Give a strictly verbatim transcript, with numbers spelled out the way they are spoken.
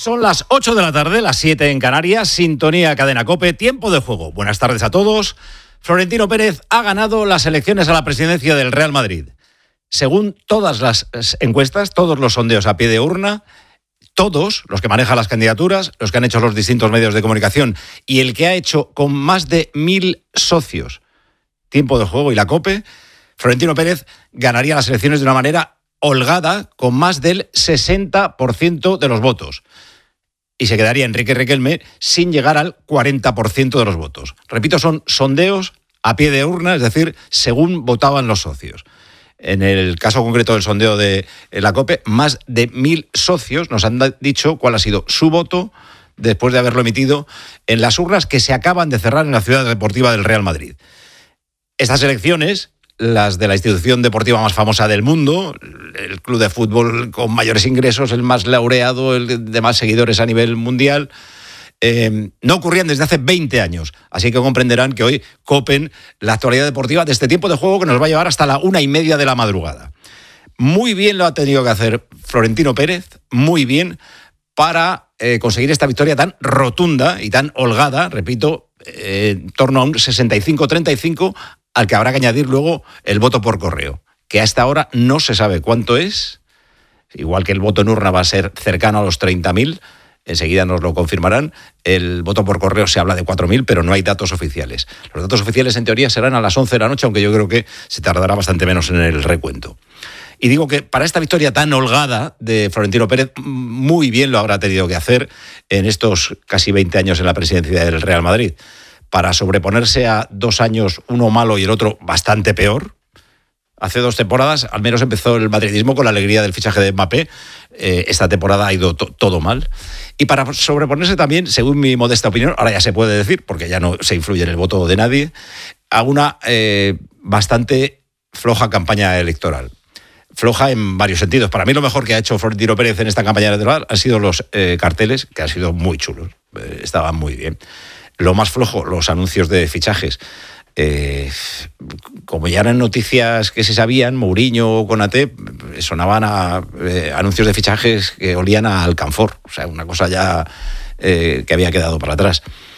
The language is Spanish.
Son las ocho de la tarde, las siete en Canarias, sintonía Cadena COPE, tiempo de juego. Buenas tardes a todos. Florentino Pérez ha ganado las elecciones a la presidencia del Real Madrid. Según todas las encuestas, todos los sondeos a pie de urna, todos los que manejan las candidaturas, los que han hecho los distintos medios de comunicación y el que ha hecho con más de mil socios tiempo de juego y la COPE, Florentino Pérez ganaría las elecciones de una manera holgada con más del sesenta por ciento de los votos. Y se quedaría Enrique Riquelme sin llegar al cuarenta por ciento de los votos. Repito, son sondeos a pie de urna, es decir, según votaban los socios. En el caso concreto del sondeo de la COPE, más de mil socios nos han dicho cuál ha sido su voto después de haberlo emitido en las urnas que se acaban de cerrar en la ciudad deportiva del Real Madrid. Estas elecciones, las de la institución deportiva más famosa del mundo, el club de fútbol con mayores ingresos, el más laureado, el de más seguidores a nivel mundial, eh, no ocurrían desde hace veinte años. Así que comprenderán que hoy copen la actualidad deportiva de este tiempo de juego que nos va a llevar hasta la una y media de la madrugada. Muy bien lo ha tenido que hacer Florentino Pérez, muy bien, para eh, conseguir esta victoria tan rotunda y tan holgada, repito, eh, en torno a un sesenta y cinco treinta y cinco, al que habrá que añadir luego el voto por correo, que hasta ahora no se sabe cuánto es, igual que el voto en urna va a ser cercano a los treinta mil, enseguida nos lo confirmarán. El voto por correo se habla de cuatro mil, pero no hay datos oficiales. Los datos oficiales en teoría serán a las once de la noche, aunque yo creo que se tardará bastante menos en el recuento. Y digo que para esta victoria tan holgada de Florentino Pérez, muy bien lo habrá tenido que hacer en estos casi veinte años en la presidencia del Real Madrid. Para sobreponerse a dos años, uno malo y el otro bastante peor. Hace dos temporadas, al menos empezó el madridismo con la alegría del fichaje de Mbappé. Eh, esta temporada ha ido to- todo mal. Y para sobreponerse también, según mi modesta opinión, ahora ya se puede decir, porque ya no se influye en el voto de nadie, a una eh, bastante floja campaña electoral. Floja en varios sentidos. Para mí lo mejor que ha hecho Florentino Pérez en esta campaña electoral han sido los eh, carteles, que han sido muy chulos. Eh, estaban muy bien. Lo más flojo, los anuncios de fichajes. Eh, como ya eran noticias que se sabían, Mourinho o Konaté, sonaban a eh, anuncios de fichajes que olían a alcanfor. O sea, una cosa ya eh, que había quedado para atrás.